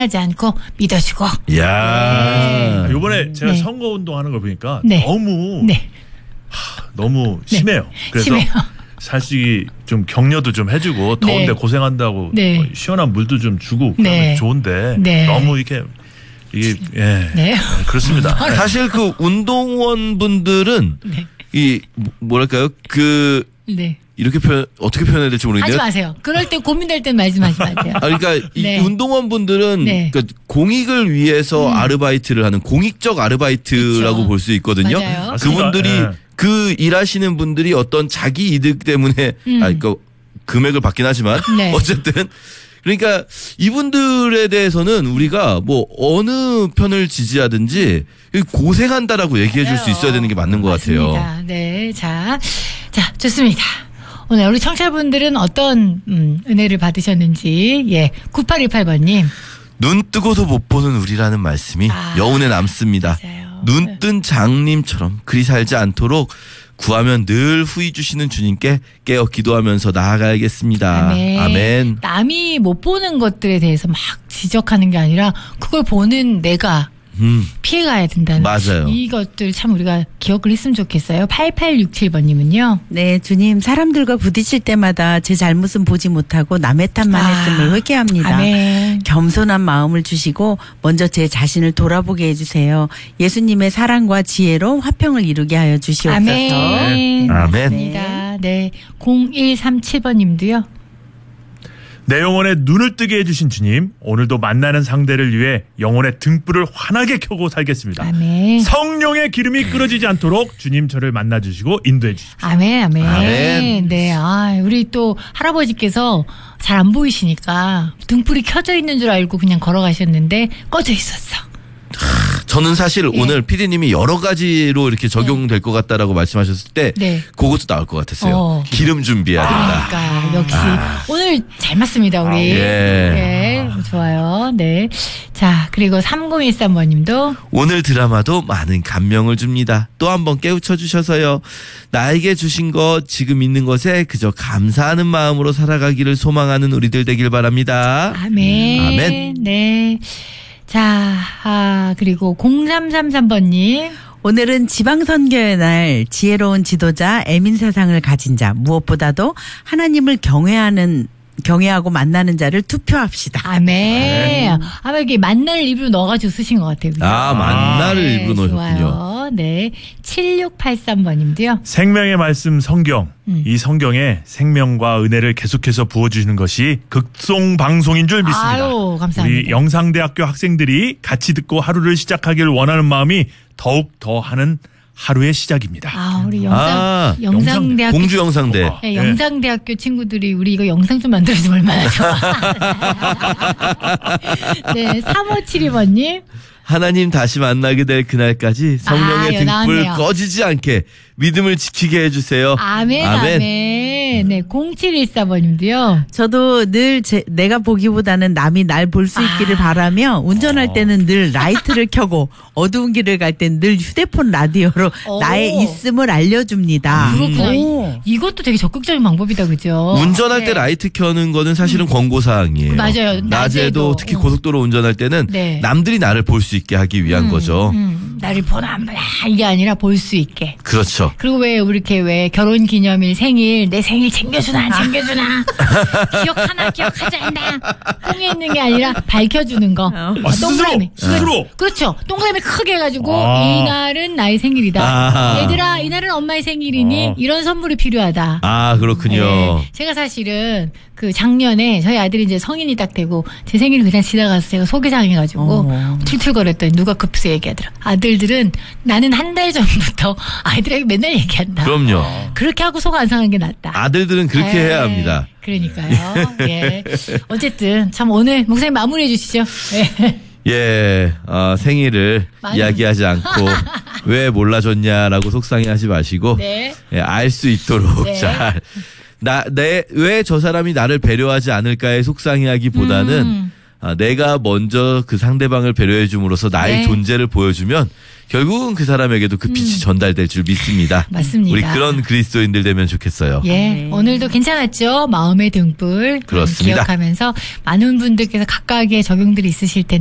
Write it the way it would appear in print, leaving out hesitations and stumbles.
하지 않고 믿어주고. 야, 이번에 제가 네. 선거운동 하는 걸 보니까 네. 너무 네. 심해요. 그래서 심해요. 사실 좀 격려도 좀 해주고 더운데 네. 고생한다고 네. 시원한 물도 좀 주고 그러면 네. 좋은데 네. 너무 이게 네. 그렇습니다. 사실 그 운동원 분들은 네. 이 뭐랄까요 그 네. 이렇게 어떻게 표현해야 될지 하지 모르겠는데. 마세요. 그럴 때 고민될 땐 말씀하지 마세요. 그러니까 네. 이 운동원 분들은 네. 그러니까 공익을 위해서 아르바이트를 하는 공익적 아르바이트라고 그쵸. 볼 수 있거든요. 맞아요. 그분들이 네. 그 일하시는 분들이 어떤 자기 이득 때문에 그러니까 금액을 받긴 하지만 네. 어쨌든 그러니까 이분들에 대해서는 우리가 뭐 어느 편을 지지하든지 고생한다라고 얘기해 줄 수 있어야 되는 게 맞는 것 같아요. 맞습니다. 네. 자, 좋습니다. 오늘 우리 청취자분들은 어떤 은혜를 받으셨는지 9818번님. 눈 뜨고도 못 보는 우리라는 말씀이 여운에 남습니다. 맞아요. 눈 뜬 장님처럼 그리 살지 않도록 구하면 늘 후히 주시는 주님께 깨어 기도하면서 나아가야겠습니다. 아멘. 남이 못 보는 것들에 대해서 막 지적하는 게 아니라 그걸 보는 내가 피해가야 된다는 맞아요. 이것들 참 우리가 기억을 했으면 좋겠어요. 8867번님은요. 네, 주님 사람들과 부딪힐 때마다 제 잘못은 보지 못하고 남의 탓만 했음을 회개합니다. 아멘. 겸손한 마음을 주시고 먼저 제 자신을 돌아보게 해주세요. 예수님의 사랑과 지혜로 화평을 이루게 하여 주시옵소서. 아멘. 아멘. 맞습니다. 네. 0137번님도요. 내 영혼에 눈을 뜨게 해주신 주님, 오늘도 만나는 상대를 위해 영혼의 등불을 환하게 켜고 살겠습니다. 아멘. 성령의 기름이 끊어지지 않도록 주님 저를 만나주시고 인도해 주십시오. 아멘, 아멘. 아멘. 네, 우리 또 할아버지께서 잘 안 보이시니까 등불이 켜져 있는 줄 알고 그냥 걸어가셨는데 꺼져 있었어. 저는 사실 오늘 PD님이 여러 가지로 이렇게 적용될 것 같다라고 말씀하셨을 때 네. 그것도 나올 것 같았어요. 기름 준비해야 된다. 그러니까 역시 오늘 잘 맞습니다, 우리. 예. 네, 좋아요. 네. 자, 그리고 3013번님도 오늘 드라마도 많은 감명을 줍니다. 또 한 번 깨우쳐 주셔서요. 나에게 주신 것 지금 있는 것에 그저 감사하는 마음으로 살아가기를 소망하는 우리들 되길 바랍니다. 아멘. 아멘. 네. 자, 그리고 0333번님. 오늘은 지방선교의 날 지혜로운 지도자 애민사상을 가진 자 무엇보다도 하나님을 경외하고 만나는 자를 투표합시다. 아멘. 아마 이게 만날 입으로 넣어가지고 쓰신 것 같아요. 그죠? 만나를 네, 일부러 넣으셨군요. 좋아요. 네. 7683번님도요. 생명의 말씀 성경, 이 성경에 생명과 은혜를 계속해서 부어주시는 것이 극송 방송인 줄 믿습니다. 아유, 감사합니다. 우리 영상대학교 학생들이 같이 듣고 하루를 시작하길 원하는 마음이 더욱 더 하는 하루의 시작입니다. 우리 영상대학교 공주 영상대. 네, 영상대학교 친구들이 우리 이거 영상 좀 만들어주면 얼마나 좋아. 네, 3572번님. 하나님 다시 만나게 될 그날까지 성령의 등불 나왔네요. 꺼지지 않게 믿음을 지키게 해주세요. 아멘, 아멘. 네, 0714번님도요. 저도 늘 내가 보기보다는 남이 날 볼 수 있기를 바라며 운전할 때는 늘 라이트를 켜고 어두운 길을 갈 땐 늘 휴대폰 라디오로 나의 있음을 알려줍니다. 그렇구나. 이것도 되게 적극적인 방법이다, 그죠? 운전할 때 라이트 켜는 거는 사실은 권고사항이에요. 맞아요. 낮에도. 특히 고속도로 운전할 때는 네. 남들이 나를 볼 수 있게 하기 위한 거죠. 나를 보나 안 보나 이게 아니라 볼 수 있게. 그렇죠. 그리고 왜 우리 결혼 기념일 생일 내 생일 챙겨주나 안 챙겨주나 기억하지 않나 통에 있는 게 아니라 밝혀주는 거. 스스로. 그렇죠. 동그라미 크게 해가지고 이날은 나의 생일이다. 얘들아 이날은 엄마의 생일이니 이런 선물이 필요하다. 그렇군요. 네. 제가 사실은 그 작년에 저희 아들이 이제 성인이 딱 되고 제 생일 그냥 지나가서 제가 소개장해가지고 툴툴거렸더니 누가 급해서 얘기하더라. 아들들은 나는 한 달 전부터 아이들에게 맨날 얘기한다. 그럼요. 그렇게 하고 속 안 상한 게 낫다. 아들들은 그렇게 해야 합니다. 그러니까요. 예. 어쨌든 참 오늘 목사님 마무리해 주시죠. 네. 생일을 이야기하지 않고 왜 몰라줬냐라고 속상해하지 마시고 네. 알 수 있도록 네. 잘 왜 저 사람이 나를 배려하지 않을까에 속상해하기보다는 내가 먼저 그 상대방을 배려해 줌으로써 나의 네. 존재를 보여주면 결국은 그 사람에게도 그 빛이 전달될 줄 믿습니다. 맞습니다. 우리 그런 그리스도인들 되면 좋겠어요. 예, 네. 오늘도 괜찮았죠? 마음의 등불. 그렇습니다. 기억하면서 많은 분들께서 각각의 적용들이 있으실 텐데